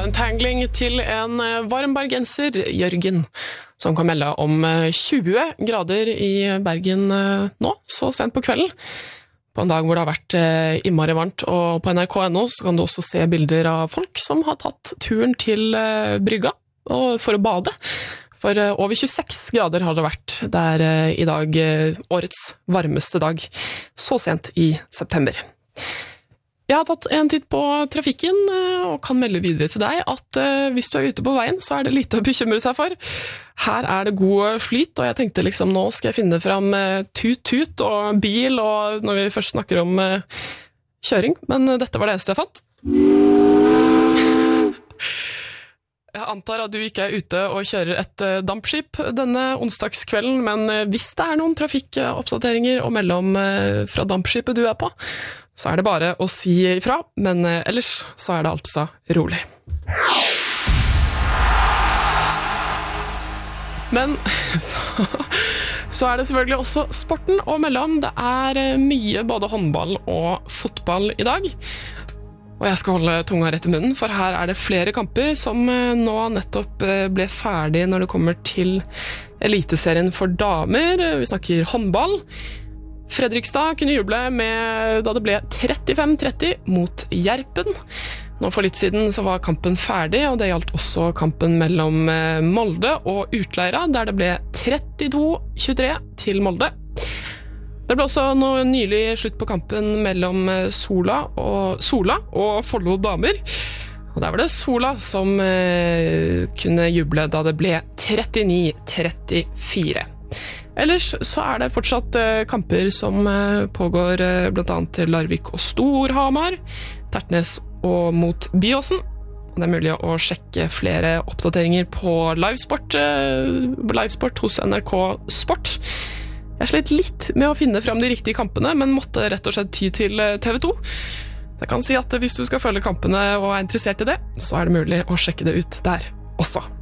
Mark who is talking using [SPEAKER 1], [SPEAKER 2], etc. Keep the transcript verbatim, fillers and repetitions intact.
[SPEAKER 1] untangling til en varm bergenser, Jørgen, som kan melde om tjue grader i Bergen nå, så sent på kvelden. På en dag hvor det har vært innmari varmt, og på N R K punktum N O så kan du også se bilder av folk som har tatt turen til brygga for å bade. For over tjueseks grader har det vært der i dag, årets varmeste dag, så sent i september. Jeg har tatt en titt på trafikken og kan melde videre til deg at hvis du er ute på veien, så er det lite å bekymre seg for. Her er det god flyt, og jeg tenkte liksom nå skal jeg finne fram tut-tut og bil, og når vi først snakker om kjøring, men dette var det eneste jeg fant. Jeg antar at du ikke er ute og kjører et dampskip denne onsdagskvelden, men hvis det er noen trafikkoppdateringer og mellom fra dampskipet du er på, så er det bare å si ifra, men ellers så er det altså rolig. Men så, så er det selvfølgelig også sporten å melde om. Det er mye både håndball og fotball i dag. Og jeg skal holde tunga rett i munnen, for her er det flere kamper som nå nettopp ble ferdig når det kommer til eliteserien for damer. Vi snakker håndball. Fredrikstad kunne juble med da det ble trettifem tretti mot Jerpen. Nå for litt siden så var kampen ferdig, og det gjaldt også kampen mellom Molde og Utleira, der det ble trettito tjuetre til Molde. Det ble også noe nylig slutt på kampen mellom Sola og, Sola og Follo damer. Og der var det Sola som eh, kunne juble da det ble trettini trettifire. Ellers så er det fortsatt eh, kamper som eh, pågår eh, blant annet Larvik og Storhamar, Tertnes og mot Byåsen. Det er mulig å sjekke flere oppdateringer på livesport, eh, livesport hos N R K Sport. Jeg slet litt med å finne frem de riktige kampene, men måtte rett og slett ty til T V to. Jeg kan si at hvis du skal følge kampene og er interessert i det, så er det mulig å sjekke det ut der også.